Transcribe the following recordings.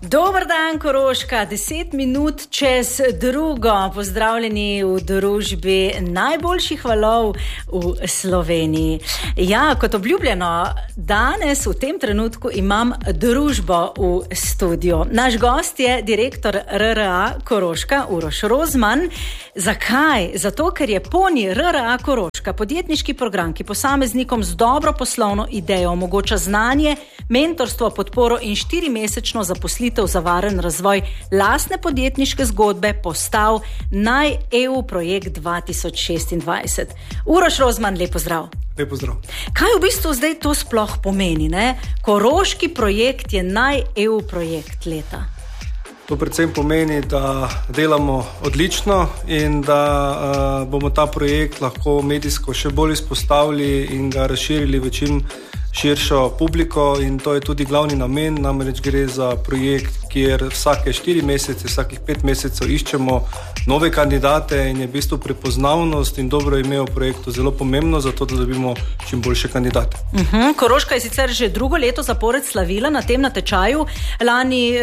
Dober dan, Koroška, 10 minut čez drugo. Pozdravljeni v družbi najboljših valov v Sloveniji. Ja, kot obljubljeno, danes v tem trenutku imam družbo v studiu. Naš gost je direktor RRA Koroška, Uroš Rozman. Zakaj? Zato, ker je PONI RRA Koroška podjetniški program, ki posameznikom z dobro poslovno idejo omogoča znanje, mentorstvo, podporo in 4-mesečno zaposlitev za varen razvoj lastne podjetniške zgodbe postal naj-EU projekt 2026. Uroš Rozman, lep pozdrav. Lep pozdrav. Kaj v bistvu zdaj to sploh pomeni, ne? Koroški projekt je naj-EU projekt leta. To predvsem pomeni, da delamo odlično in da bomo ta projekt lahko medijsko še bolj izpostavili in ga razširili v čim širšo publiko, in to je tudi glavni namen, namreč gre za projekt, kjer vsake 4 mesece, vsakih 5 mesecev iščemo nove kandidate in je v bistvu prepoznavnost in dobro ime v projektu zelo pomembno, zato da dobimo čim boljše kandidate. Koroška je sicer že drugo leto zapored slavila na tem natečaju. Lani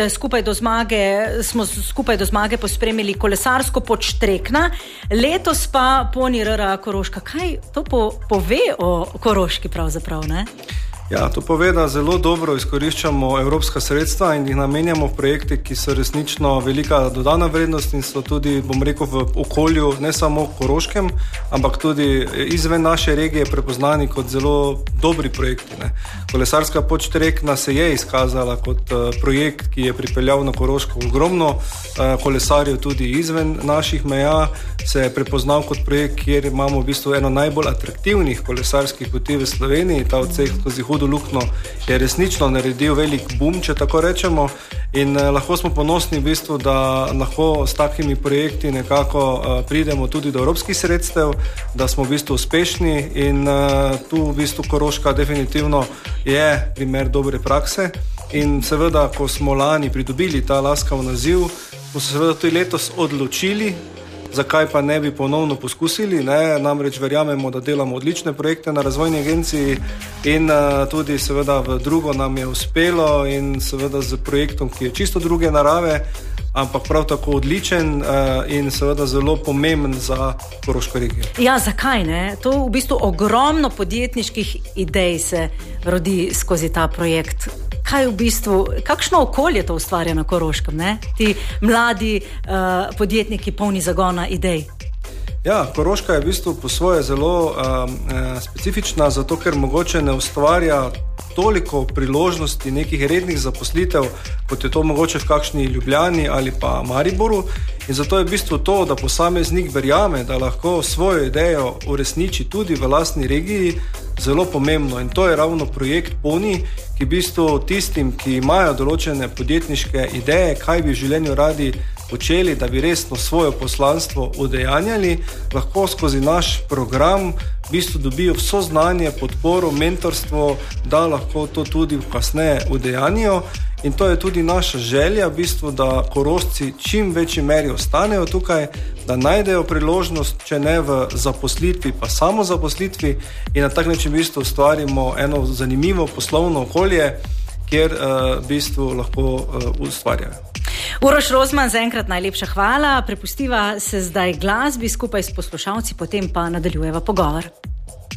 smo skupaj do zmage pospremili kolesarsko pot Štrekna, letos pa PONI RRA Koroška. Kaj to pove o Koroški pravzaprav, ne? Ja, to pove, da zelo dobro izkoriščamo evropska sredstva in jih namenjamo v projekte, ki so resnično velika dodana vrednost in so tudi, bom rekel, v okolju ne samo Koroškem, ampak tudi izven naše regije prepoznani kot zelo dobri projekti, ne. Kolesarska pot Štrekna se je izkazala kot projekt, ki je pripeljal na Koroško ogromno kolesarjev tudi izven naših meja, se je prepoznal kot projekt, kjer imamo v bistvu eno najbolj atraktivnih kolesarskih poti v Sloveniji. Ta odsek skozi Hudo luknjo je resnično naredil velik boom, če tako rečemo, in lahko smo ponosni v bistvu, da lahko s takimi projekti nekako pridemo tudi do evropskih sredstev, da smo v bistvu uspešni, in tu v bistvu Koroška definitivno je primer dobre prakse. In seveda, ko smo lani pridobili ta laskav naziv, smo se seveda tudi letos odločili, zakaj pa ne bi ponovno poskusili, ne? Namreč verjamemo, da delamo odlične projekte na razvojni agenciji in tudi seveda v drugo nam je uspelo, in seveda z projektom, ki je čisto druge narave, ampak prav tako odličen in seveda zelo pomemben za Koroško regijo. Ja, zakaj ne? To v bistvu ogromno podjetniških idej se rodi skozi ta projekt. Kaj v bistvu, kakšno okolje to ustvarja na Koroškem, ne? Ti mladi podjetniki polni zagona idej. Ja, Koroška je v bistvu po svoje zelo specifična, zato ker mogoče ne ustvarja toliko priložnosti nekih rednih zaposlitev, kot je to mogoče v kakšni Ljubljani ali pa Mariboru, in zato je v bistvu to, da posameznik verjame, da lahko svojo idejo uresniči tudi v lastni regiji, zelo pomembno. In to je ravno projekt PONI, ki v bistvu tistim, ki imajo določene podjetniške ideje, kaj bi v življenju radi počeli, da bi resno svoje poslanstvo udejanjali, lahko skozi naš program v bistvu dobijo vso znanje, podporo, mentorstvo, da lahko to tudi kasneje udejanijo. In to je tudi naša želja, v bistvu, da Korošci čim večji meri ostanejo tukaj, da najdejo priložnost, če ne v zaposlitvi, pa samo zaposlitvi, in na tak način v bistvu ustvarimo eno zanimivo poslovno okolje, kjer v bistvu lahko ustvarjajo. Uroš Rozman, zaenkrat najlepša hvala. Prepustiva se zdaj glasbi skupaj s poslušalci, potem pa nadaljujeva pogovor.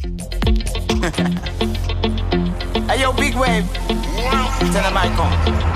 Hey yo, Big Wave, tell them I come.